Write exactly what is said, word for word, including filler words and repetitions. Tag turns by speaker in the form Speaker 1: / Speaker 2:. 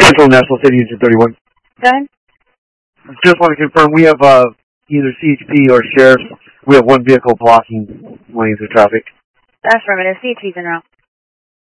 Speaker 1: Central National City Engine thirty-one.
Speaker 2: Go ahead.
Speaker 1: Just want to confirm we have uh, either C H P or Sheriff. We have one vehicle blocking lanes of traffic.
Speaker 2: Affirmative. C H P's en route.